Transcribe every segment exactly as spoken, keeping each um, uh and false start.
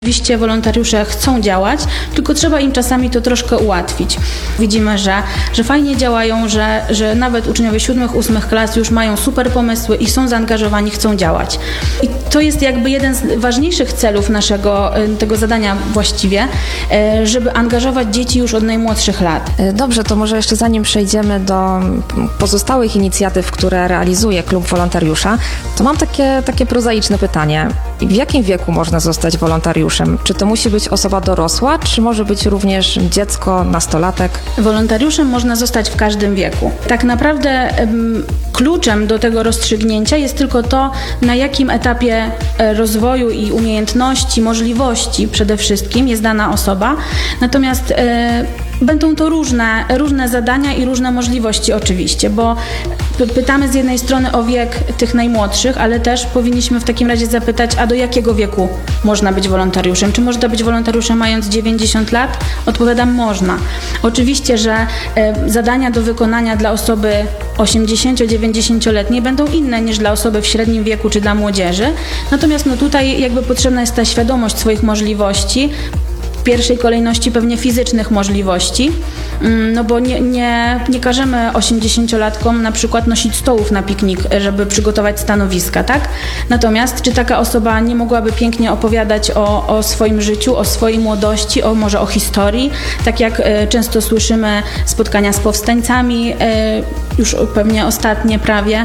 Oczywiście wolontariusze chcą działać, tylko trzeba im czasami to troszkę ułatwić. Widzimy, że, że fajnie działają, że, że nawet uczniowie siódmych, ósmych klas już mają super pomysły i są zaangażowani, chcą działać. I to jest jakby jeden z ważniejszych celów naszego tego zadania właściwie, żeby angażować dzieci już od najmłodszych lat. Dobrze, to może jeszcze zanim przejdziemy do pozostałych inicjatyw, które realizuje Klub Wolontariusza, to mam takie, takie prozaiczne pytanie. W jakim wieku można zostać wolontariuszem? Czy to musi być osoba dorosła, czy może być również dziecko, nastolatek? Wolontariuszem można zostać w każdym wieku. Tak naprawdę um, kluczem do tego rozstrzygnięcia jest tylko to, na jakim etapie rozwoju i umiejętności, możliwości przede wszystkim jest dana osoba. Natomiast e, będą to różne, różne zadania i różne możliwości oczywiście, bo pytamy z jednej strony o wiek tych najmłodszych, ale też powinniśmy w takim razie zapytać, a do jakiego wieku można być wolontariuszem? Czy można być wolontariuszem mając dziewięćdziesiąt lat? Odpowiadam, można. Oczywiście, że e, zadania do wykonania dla osoby osiemdziesięcio-dziewięćdziesięcioletniej będą inne niż dla osoby w średnim wieku czy dla młodzieży. Natomiast no tutaj jakby potrzebna jest ta świadomość swoich możliwości, w pierwszej kolejności pewnie fizycznych możliwości, no bo nie, nie, nie każemy osiemdziesięciolatkom na przykład nosić stołów na piknik, żeby przygotować stanowiska, tak? Natomiast czy taka osoba nie mogłaby pięknie opowiadać o, o swoim życiu, o swojej młodości, o może o historii, tak jak e, często słyszymy spotkania z powstańcami, e, już pewnie ostatnie prawie,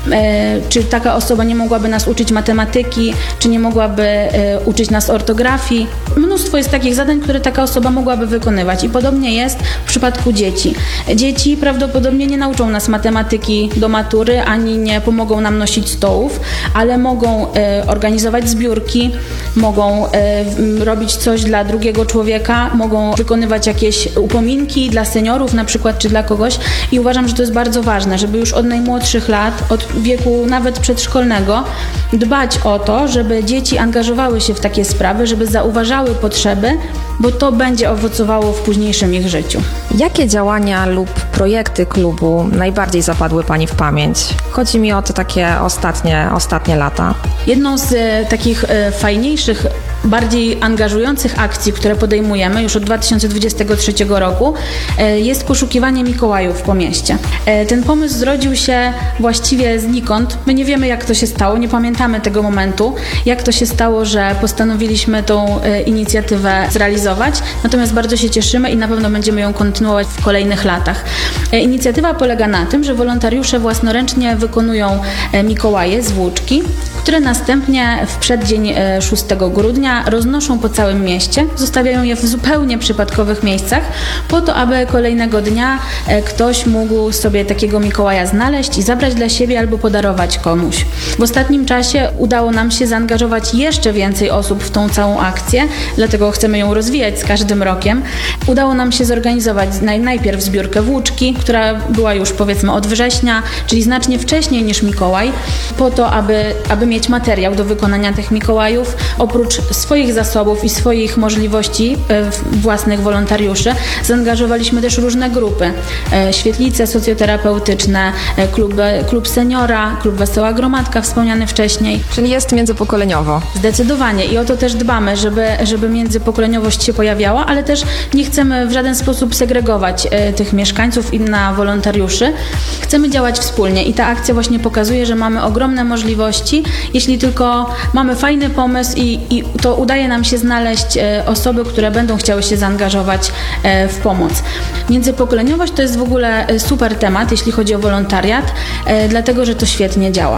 e, czy taka osoba nie mogłaby nas uczyć matematyki, czy nie mogłaby e, uczyć nas ortografii. Mnóstwo jest takich zadań, które taka osoba mogłaby wykonywać i podobnie jest w przypadku dzieci. Dzieci prawdopodobnie nie nauczą nas matematyki do matury, ani nie pomogą nam nosić stołów, ale mogą e, organizować zbiórki, mogą e, robić coś dla drugiego człowieka, mogą wykonywać jakieś upominki dla seniorów na przykład, czy dla kogoś i uważam, że to jest bardzo ważne, żeby już od najmłodszych lat, od wieku nawet przedszkolnego dbać o to, żeby dzieci angażowały się w takie sprawy, żeby zauważały potrzeby, bo to będzie owocowało w późniejszym ich życiu. Jakie działania lub projekty klubu najbardziej zapadły Pani w pamięć? Chodzi mi o te takie ostatnie, ostatnie lata. Jedną z e, takich e, fajniejszych, bardziej angażujących akcji, które podejmujemy już od dwa tysiące dwudziestego trzeciego roku, e, jest poszukiwanie Mikołajów po mieście. E, ten pomysł zrodził się właściwie znikąd. My nie wiemy, jak to się stało, nie pamiętamy tego momentu, jak to się stało, że postanowiliśmy tą e, inicjatywę zrealizować. Natomiast bardzo się cieszymy i na pewno będziemy ją kontynuować w kolejnych latach. E, inicjatywa polega na tym, że wolontariusze własnoręcznie wykonują e, Mikołaje z włóczki, które następnie w przeddzień szóstego grudnia roznoszą po całym mieście, zostawiają je w zupełnie przypadkowych miejscach, po to, aby kolejnego dnia ktoś mógł sobie takiego Mikołaja znaleźć i zabrać dla siebie albo podarować komuś. W ostatnim czasie udało nam się zaangażować jeszcze więcej osób w tą całą akcję, dlatego chcemy ją rozwijać z każdym rokiem. Udało nam się zorganizować najpierw zbiórkę włóczki, która była już powiedzmy od września, czyli znacznie wcześniej niż Mikołaj, po to, aby, aby mieć materiał do wykonania tych Mikołajów. Oprócz swoich zasobów i swoich możliwości własnych wolontariuszy zaangażowaliśmy też różne grupy. Świetlice socjoterapeutyczne, klub, klub seniora, klub Wesoła Gromadka wspomniany wcześniej. Czyli jest międzypokoleniowo. Zdecydowanie i o to też dbamy, żeby, żeby międzypokoleniowość się pojawiała, ale też nie chcemy w żaden sposób segregować tych mieszkańców i na wolontariuszy. Chcemy działać wspólnie i ta akcja właśnie pokazuje, że mamy ogromne możliwości, jeśli tylko mamy fajny pomysł i, i to udaje nam się znaleźć e, osoby, które będą chciały się zaangażować e, w pomoc. Międzypokoleniowość to jest w ogóle super temat, jeśli chodzi o wolontariat, e, dlatego, że to świetnie działa.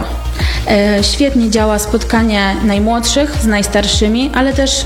E, świetnie działa spotkanie najmłodszych z najstarszymi, ale też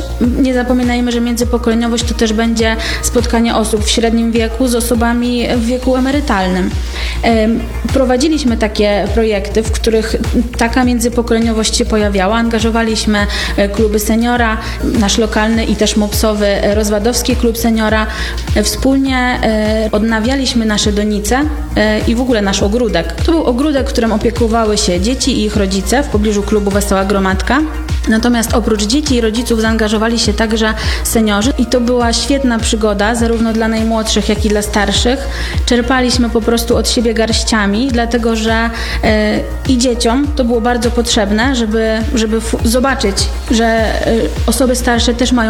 nie zapominajmy, że międzypokoleniowość to też będzie spotkanie osób w średnim wieku z osobami w wieku emerytalnym. E, prowadziliśmy takie projekty, w których taka międzypokoleniowość się pojawiała. Angażowaliśmy kluby seniora, nasz lokalny i też mopsowy Rozwadowski Klub Seniora. Wspólnie odnawialiśmy nasze donice i w ogóle nasz ogródek. To był ogródek, którym opiekowały się dzieci i ich rodzice w pobliżu klubu Wesoła Gromadka. Natomiast oprócz dzieci i rodziców zaangażowali się także seniorzy i to była świetna przygoda, zarówno dla najmłodszych, jak i dla starszych. Czerpaliśmy po prostu od siebie garściami, dlatego że e, i dzieciom to było bardzo potrzebne, żeby, żeby f- zobaczyć, że e, osoby starsze też mają